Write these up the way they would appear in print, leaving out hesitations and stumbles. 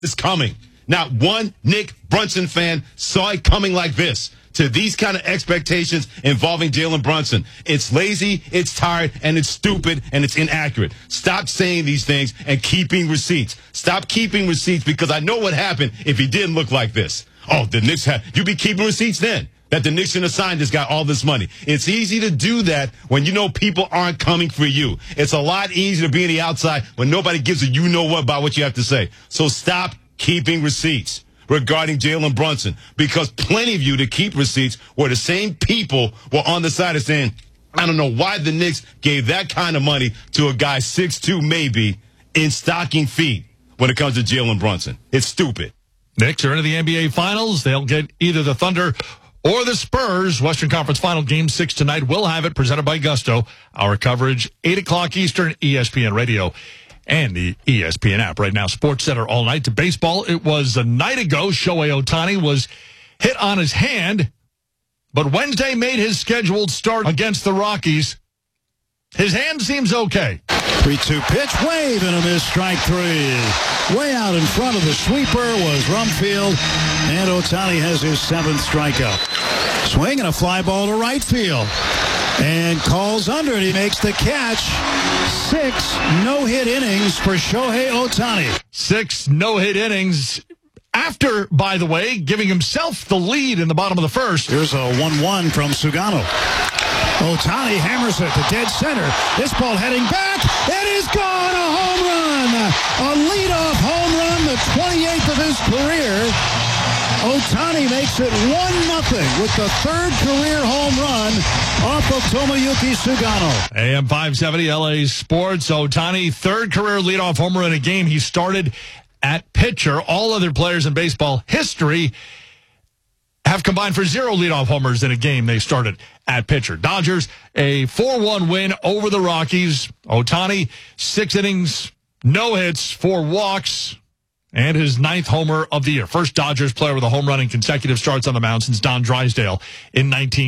is coming. Not one Nick Brunson fan saw it coming like this. To these kind of expectations involving Jalen Brunson. It's lazy, it's tired, and it's stupid, and it's inaccurate. Stop saying these things and keeping receipts. Stop keeping receipts because I know what happened if he didn't look like this. Oh, the Knicks you'd be keeping receipts then. That the Knicks shouldn't have signed this guy all this money. It's easy to do that when you know people aren't coming for you. It's a lot easier to be on the outside when nobody gives a you-know-what about what you have to say. So stop keeping receipts regarding Jalen Brunson, because plenty of you to keep receipts were the same people were on the side of saying, I don't know why the Knicks gave that kind of money to a guy 6'2", maybe, in stocking feet when it comes to Jalen Brunson. It's stupid. Knicks are into the NBA Finals. They'll get either the Thunder or the Spurs. Western Conference Final Game 6 tonight. We'll have it presented by Gusto. Our coverage, 8 o'clock Eastern, ESPN Radio and the ESPN app. Right now, Sports Center all night. To baseball, it was a night ago. Shohei Ohtani was hit on his hand, but Wednesday made his scheduled start against the Rockies. His hand seems okay. 3-2 pitch, wave and a miss, strike three. Way out in front of the sweeper was Rumfield, and Ohtani has his 7th strikeout. Swing and a fly ball to right field. And calls under it. He makes the catch. 6 no-hit innings for Shohei Ohtani. 6 no-hit innings after, by the way, giving himself the lead in the bottom of the first. Here's a 1-1 from Sugano. Ohtani hammers it to dead center. This ball heading back. It is gone. A home run. A leadoff home run, the 28th of his career. Ohtani makes it 1-0 with the 3rd career home run off of Tomoyuki Sugano. AM 570 LA Sports. Ohtani, 3rd career leadoff homer in a game. He started at pitcher. All other players in baseball history have combined for 0 leadoff homers in a game they started at pitcher. Dodgers, a 4-1 win over the Rockies. Ohtani, 6 innings, no hits, 4 walks, and his 9th homer of the year. First Dodgers player with a home run in consecutive starts on the mound since Don Drysdale in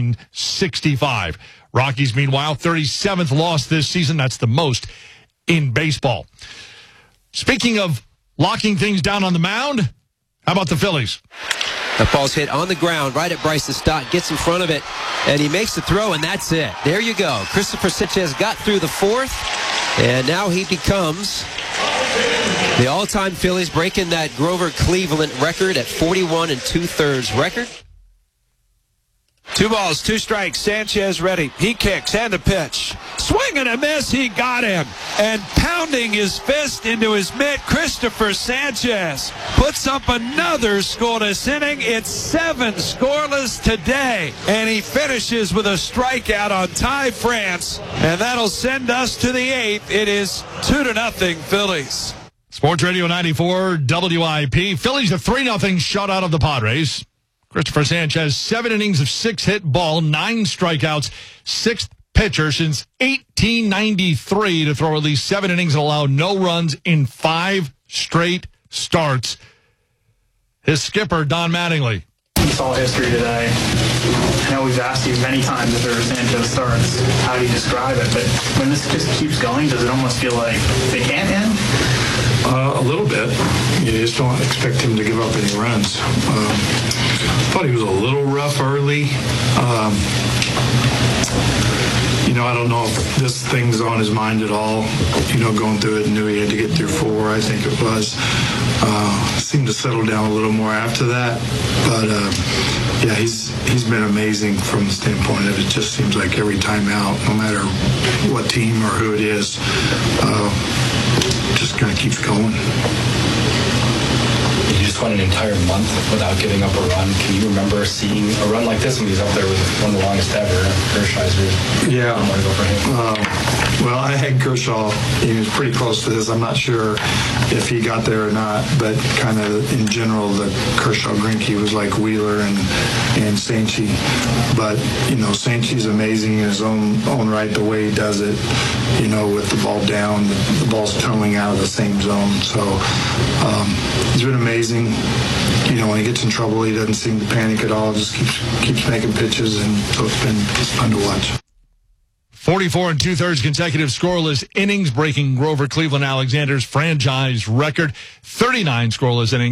1965. Rockies, meanwhile, 37th loss this season. That's the most in baseball. Speaking of locking things down on the mound, how about the Phillies? The ball's hit on the ground right at Bryson Stott, gets in front of it, and he makes the throw, and that's it. There you go. Christopher Sanchez got through the 4th, and now he becomes the all-time Phillies, breaking that Grover Cleveland record at 41 2/3 record. 2 balls, 2 strikes. Sanchez ready. He kicks and a pitch. Swing and a miss. He got him. And pounding his fist into his mitt, Christopher Sanchez puts up another scoreless inning. It's 7 scoreless today. And he finishes with a strikeout on Ty France. And that'll send us to the 8th. It is 2-0 Phillies. Sports Radio 94 WIP. Phillies a 3-0 shutout of the Padres. Christopher Sanchez, 7 innings of 6-hit ball, 9 strikeouts, 6th pitcher since 1893 to throw at least 7 innings and allow no runs in 5 straight starts. His skipper, Don Mattingly. You saw history today. I know we've asked you many times if there's Sanchez starts, how do you describe it? But when this just keeps going, does it almost feel like they can't end? A little bit. You just don't expect him to give up any runs. Thought he was a little rough early. I don't know if this thing's on his mind at all. Going through it, knew he had to get through 4, I think it was. Seemed to settle down a little more after that. But, yeah, he's been amazing from the standpoint of it just seems like every time out, no matter what team or who it is, just kind of keeps going. You just went an entire month without giving up a run. Can you remember seeing a run like this when he was up there with one of the longest ever, Kershiser? Yeah. I'm going to go for him. Well, I had Kershaw. He was pretty close to this. I'm not sure if he got there or not, but kind of in general, the Kershaw-Greinke was like Wheeler and Sanchez. But, Sanchez amazing in his own right, the way he does it, with the ball down, the ball's tunneling out of the same zone. So he's been amazing. When he gets in trouble, he doesn't seem to panic at all. Just keeps making pitches, and so it's fun to watch. 44 and 2/3 consecutive scoreless innings, breaking Grover Cleveland Alexander's franchise record. 39 scoreless innings